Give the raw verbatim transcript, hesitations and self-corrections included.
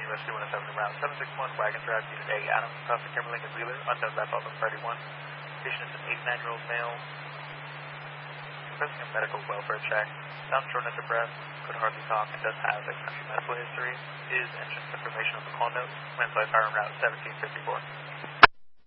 U S two one oh seven around seven six one, Wagon Drive, Unit A, Adams, Costa, Kimberling, and Wheeler, unknown by Falcon thirty-one. Patient is an eighty-nine-year-old male, requesting a medical welfare check. Sounds shortness of breath, could hardly talk, and does have a country medical history. Is entrance information on the call note. Went by fire route seventeen fifty-four.